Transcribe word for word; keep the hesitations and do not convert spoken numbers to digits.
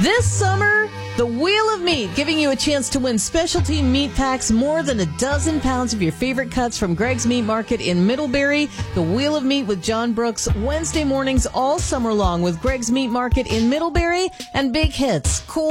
This summer, the Wheel of Meat, giving you a chance to win specialty meat packs, more than a dozen pounds of your favorite cuts from Greg's Meat Market in Middlebury. The Wheel of Meat with John Brooks, Wednesday mornings all summer long with Greg's Meat Market in Middlebury, and big hits. Cool